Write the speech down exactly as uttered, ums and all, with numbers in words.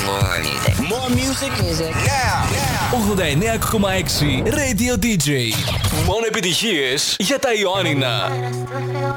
More music. More music. Music. Now. Now. ογδόντα εννέα κόμμα έξι Radio ντι τζέι. Μόνο επιτυχίες για τα Ιωάννινα.